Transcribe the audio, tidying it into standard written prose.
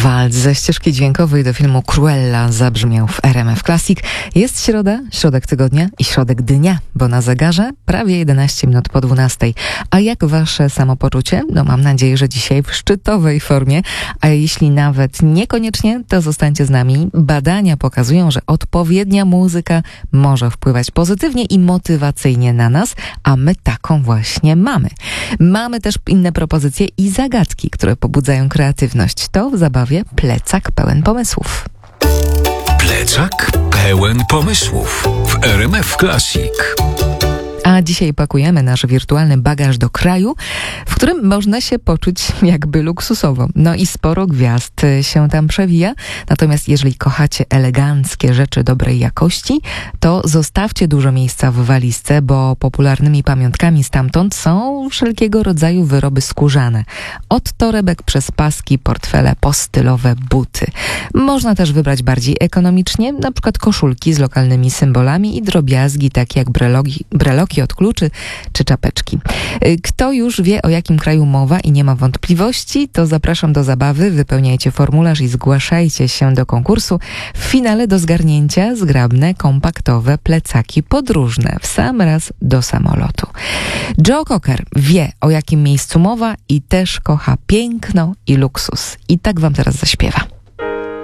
Walc ze ścieżki dźwiękowej do filmu Cruella zabrzmiał w RMF Classic. Jest środa, środek tygodnia i środek dnia, bo na zegarze prawie 11 minut po 12. A jak wasze samopoczucie? No mam nadzieję, że dzisiaj w szczytowej formie, a jeśli nawet niekoniecznie, to zostańcie z nami. Badania pokazują, że odpowiednia muzyka może wpływać pozytywnie i motywacyjnie na nas, a my taką właśnie mamy. Mamy też inne propozycje i zagadki, które pobudzają kreatywność. To w zabawie Plecak pełen pomysłów. Plecak pełen pomysłów w RMF Classic. A dzisiaj pakujemy nasz wirtualny bagaż do kraju, w którym można się poczuć jakby luksusowo. No i sporo gwiazd się tam przewija. Natomiast jeżeli kochacie eleganckie rzeczy dobrej jakości, to zostawcie dużo miejsca w walizce, bo popularnymi pamiątkami stamtąd są wszelkiego rodzaju wyroby skórzane. Od torebek przez paski, portfele, po stylowe buty. Można też wybrać bardziej ekonomicznie, na przykład koszulki z lokalnymi symbolami i drobiazgi, takie jak breloki od kluczy czy czapeczki. Kto już wie, o jakim kraju mowa i nie ma wątpliwości, to zapraszam do zabawy, wypełniajcie formularz i zgłaszajcie się do konkursu. W finale do zgarnięcia zgrabne, kompaktowe plecaki podróżne w sam raz do samolotu. Joe Cocker wie, o jakim miejscu mowa i też kocha piękno i luksus. I tak wam teraz zaśpiewa.